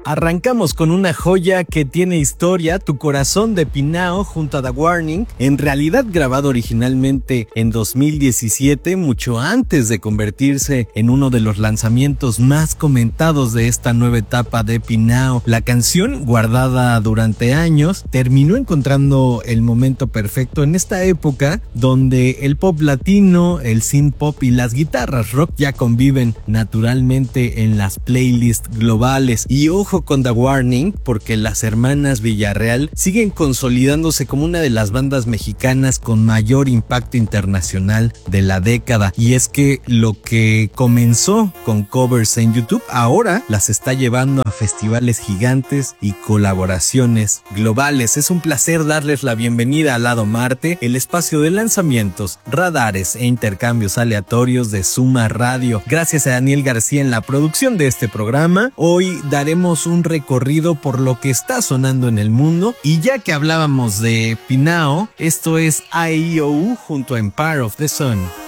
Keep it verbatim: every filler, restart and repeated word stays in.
Arrancamos con una joya que tiene historia, Tu Corazón de Pinao junto a The Warning, en realidad grabado originalmente en dos mil diecisiete, mucho antes de convertirse en uno de los lanzamientos más comentados de esta nueva etapa de Pinao. La canción, guardada durante años, terminó encontrando el momento perfecto en esta época donde el pop latino, el synth pop y las guitarras rock ya conviven naturalmente en las playlists globales. Y ojo con The Warning, porque las hermanas Villarreal siguen consolidándose como una de las bandas mexicanas con mayor impacto internacional de la década. Y es que lo que comenzó con covers en YouTube ahora las está llevando a festivales gigantes y colaboraciones globales. Es un placer darles la bienvenida a Lado Marte, el espacio de lanzamientos, radares e intercambios aleatorios de Suma Radio. Gracias a Daniel García en la producción de este programa. Hoy daremos un recorrido por lo que está sonando en el mundo, y ya que hablábamos de Pinao, esto es I E O U junto a Empire of the Sun.